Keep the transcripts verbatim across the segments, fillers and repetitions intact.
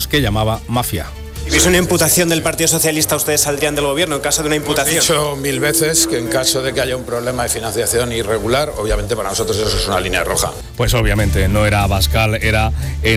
que llamaba mafia. Si hubiese una imputación del Partido Socialista, ¿ustedes saldrían del gobierno en caso de una imputación? Hemos dicho mil veces que en caso de que haya un problema de financiación irregular, obviamente para nosotros eso es una línea roja. Pues obviamente no era Abascal, era,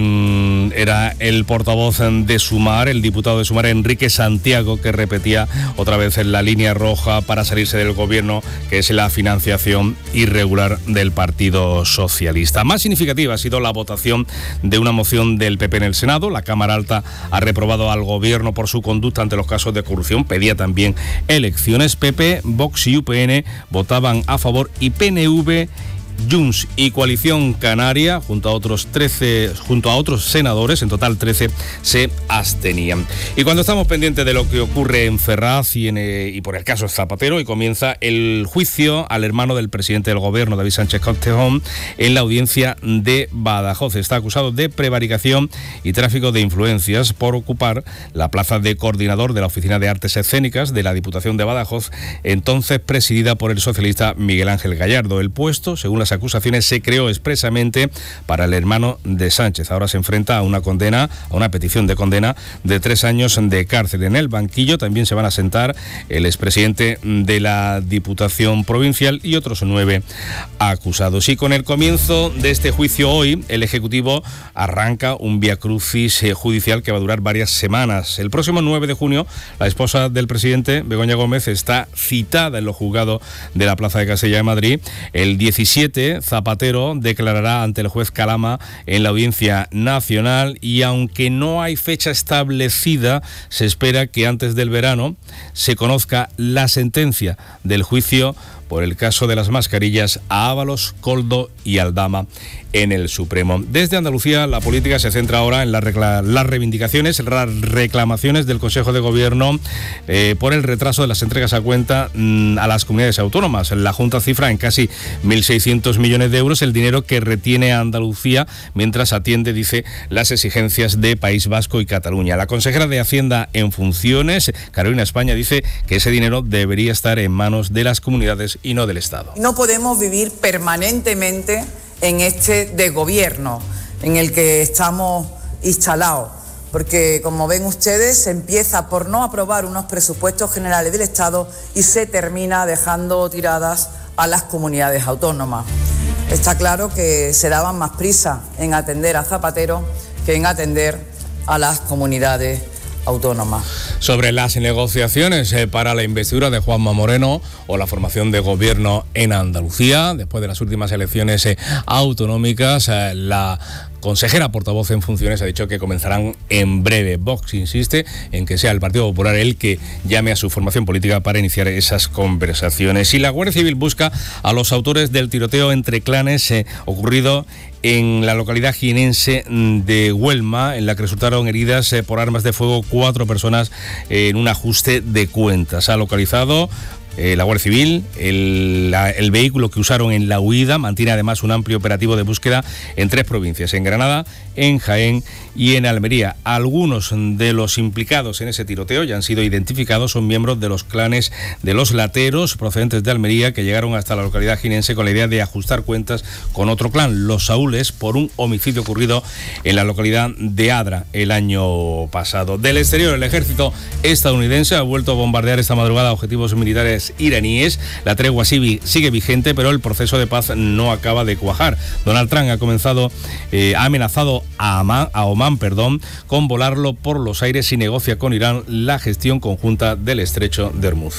en, era el portavoz de Sumar, el diputado de Sumar, Enrique Santiago, que repetía otra vez en la línea roja para salirse del gobierno, que es la financiación irregular del Partido Socialista. Más significativa ha sido la votación de una moción del P P en el Senado. La Cámara Alta ha reprobado al gobierno gobierno por su conducta ante los casos de corrupción, pedía también elecciones. P P, Vox y U P N votaban a favor y P N V, Junts y Coalición Canaria, junto a otros trece, junto a otros senadores, en total trece, se abstenían. Y cuando estamos pendientes de lo que ocurre en Ferraz y, en, eh, y por el caso Zapatero, y comienza el juicio al hermano del presidente del gobierno, David Sánchez Castejón, en la audiencia de Badajoz. Está acusado de prevaricación y tráfico de influencias por ocupar la plaza de coordinador de la Oficina de Artes Escénicas de la Diputación de Badajoz, entonces presidida por el socialista Miguel Ángel Gallardo. El puesto, según las acusaciones, se creó expresamente para el hermano de Sánchez. Ahora se enfrenta a una condena, a una petición de condena de tres años de cárcel. En el banquillo también se van a sentar el expresidente de la Diputación Provincial y otros nueve acusados. Y con el comienzo de este juicio hoy, el Ejecutivo arranca un viacrucis judicial que va a durar varias semanas. El próximo nueve de junio, la esposa del presidente, Begoña Gómez, está citada en los juzgados de la Plaza de Castilla de Madrid. El diecisiete, Zapatero declarará ante el juez Calama en la Audiencia Nacional, y aunque no hay fecha establecida, se espera que antes del verano se conozca la sentencia del juicio por el caso de las mascarillas a Ábalos, Koldo y Aldama en el Supremo. Desde Andalucía, la política se centra ahora en la recla- las reivindicaciones, las reclamaciones del Consejo de Gobierno eh, por el retraso de las entregas a cuenta mmm, a las comunidades autónomas. La Junta cifra en casi mil seiscientos millones de euros el dinero que retiene a Andalucía mientras atiende, dice, las exigencias de País Vasco y Cataluña. La consejera de Hacienda en funciones, Carolina España, dice que ese dinero debería estar en manos de las comunidades y no del Estado. No podemos vivir permanentemente en este desgobierno en el que estamos instalados, porque como ven ustedes, se empieza por no aprobar unos presupuestos generales del Estado y se termina dejando tiradas a las comunidades autónomas. Está claro que se daban más prisa en atender a Zapatero que en atender a las comunidades autónomas. Sobre las negociaciones eh, para la investidura de Juanma Moreno o la formación de gobierno en Andalucía, después de las últimas elecciones eh, autonómicas, eh, la consejera portavoz en funciones ha dicho que comenzarán en breve. Vox insiste en que sea el Partido Popular el que llame a su formación política para iniciar esas conversaciones. Y la Guardia Civil busca a los autores del tiroteo entre clanes eh, ocurrido en la localidad jienense de Huelma, en la que resultaron heridas eh, por armas de fuego cuatro personas eh, en un ajuste de cuentas. Ha localizado Eh, la Guardia Civil, el, la, el vehículo que usaron en la huida. Mantiene además un amplio operativo de búsqueda en tres provincias, en Granada, en Jaén y en Almería. Algunos de los implicados en ese tiroteo ya han sido identificados, son miembros de los clanes de los Lateros, procedentes de Almería, que llegaron hasta la localidad jienense con la idea de ajustar cuentas con otro clan, los Saúles, por un homicidio ocurrido en la localidad de Adra el año pasado. Del exterior, el ejército estadounidense ha vuelto a bombardear esta madrugada objetivos militares iraníes. La tregua sigue vigente, pero el proceso de paz no acaba de cuajar. Donald Trump ha comenzado, eh, ha amenazado a, Amán, a Omán, perdón, con volarlo por los aires si negocia con Irán la gestión conjunta del estrecho de Hormuz.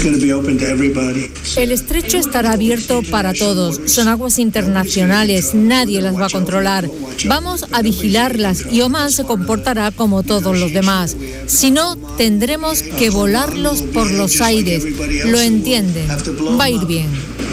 El estrecho estará abierto para todos. Son aguas internacionales, nadie las va a controlar. Vamos a vigilarlas y Omán se comportará como todos los demás. Si no, tendremos que volarlos por los aires. Lo entienden. Va a ir bien.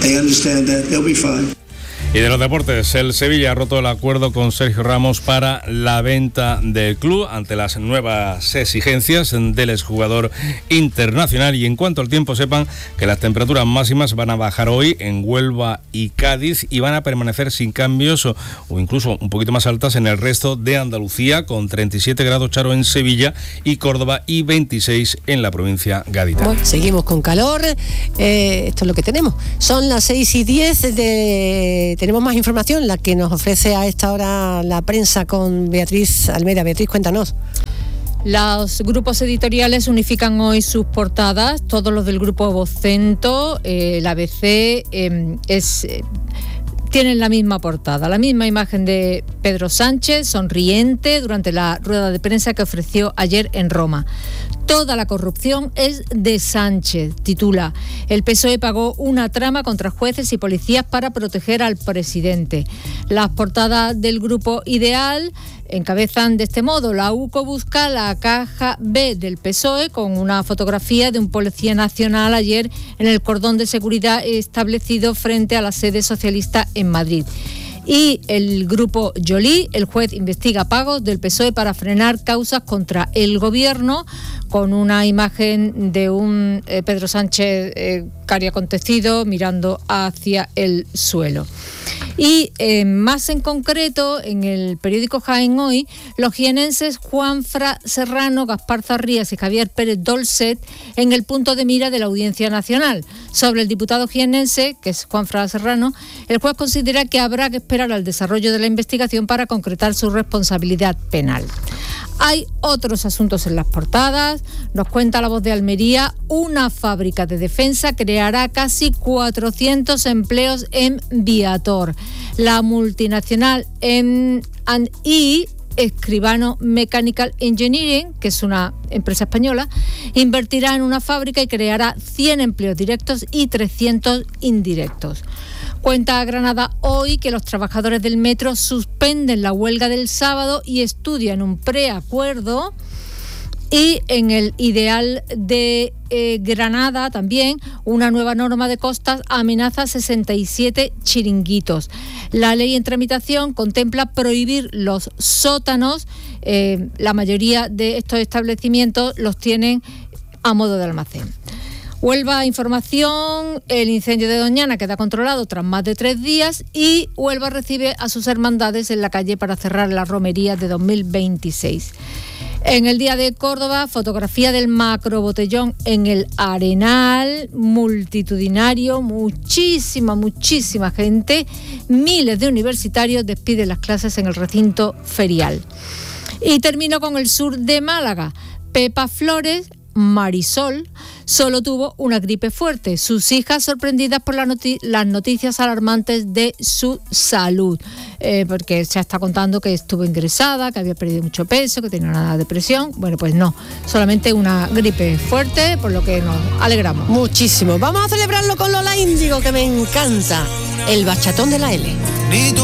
Y de los deportes, el Sevilla ha roto el acuerdo con Sergio Ramos para la venta del club ante las nuevas exigencias del exjugador internacional. Y en cuanto al tiempo, sepan que las temperaturas máximas van a bajar hoy en Huelva y Cádiz y van a permanecer sin cambios o, o incluso un poquito más altas en el resto de Andalucía, con treinta y siete grados, Charo, en Sevilla y Córdoba, y veintiséis en la provincia gaditana. Bueno, seguimos con calor, eh, esto es lo que tenemos. Son las seis y diez de tenemos más información, la que nos ofrece a esta hora la prensa con Beatriz Almeida. Beatriz, cuéntanos. Los grupos editoriales unifican hoy sus portadas, todos los del grupo Vocento, eh, el A B C, eh, es... Eh, tienen la misma portada, la misma imagen de Pedro Sánchez, sonriente, durante la rueda de prensa que ofreció ayer en Roma. Toda la corrupción es de Sánchez, titula. El P S O E pagó una trama contra jueces y policías para proteger al presidente. Las portadas del grupo Ideal encabezan de este modo: la U C O busca la caja B del P S O E, con una fotografía de un policía nacional ayer en el cordón de seguridad establecido frente a la sede socialista en Madrid. Y el grupo Joly, el juez investiga pagos del P S O E para frenar causas contra el gobierno, con una imagen de un eh, Pedro Sánchez eh, cari acontecido mirando hacia el suelo. Y eh, más en concreto, en el periódico Jaén Hoy, los jienenses Juanfra Serrano, Gaspar Zarrías y Javier Pérez Dolcet en el punto de mira de la Audiencia Nacional. Sobre el diputado jienense, que es Juanfra Serrano, el juez considera que habrá que esperar al desarrollo de la investigación para concretar su responsabilidad penal. Hay otros asuntos en las portadas. Nos cuenta La Voz de Almería: una fábrica de defensa creará casi cuatrocientos empleos en Viator. La multinacional M and E, Escribano Mechanical Engineering, que es una empresa española, invertirá en una fábrica y creará cien empleos directos y trescientos indirectos. Cuenta Granada Hoy que los trabajadores del metro suspenden la huelga del sábado y estudian un preacuerdo. Y en el Ideal de eh, Granada también, una nueva norma de costas amenaza sesenta y siete chiringuitos. La ley en tramitación contempla prohibir los sótanos. Eh, la mayoría de estos establecimientos los tienen a modo de almacén. Huelva Información: el incendio de Doñana queda controlado tras más de tres días y Huelva recibe a sus hermandades en la calle para cerrar la romería de dos mil veintiséis. En el Día de Córdoba, fotografía del macrobotellón en el Arenal, multitudinario, muchísima, muchísima gente, miles de universitarios despiden las clases en el recinto ferial. Y termino con el sur de Málaga. Pepa Flores, Marisol, solo tuvo una gripe fuerte. Sus hijas sorprendidas por la noti- las noticias alarmantes de su salud, eh, porque se está contando que estuvo ingresada, que había perdido mucho peso, que tenía una depresión. Bueno, pues no, solamente una gripe fuerte, por lo que nos alegramos. Muchísimo. Vamos a celebrarlo con Lola Índigo, que me encanta. El bachatón de la L.